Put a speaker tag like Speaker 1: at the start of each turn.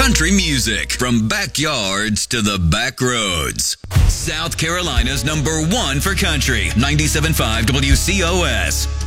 Speaker 1: country music. From backyards to the back roads. South Carolina's #1 for country. 97.5 WCOS.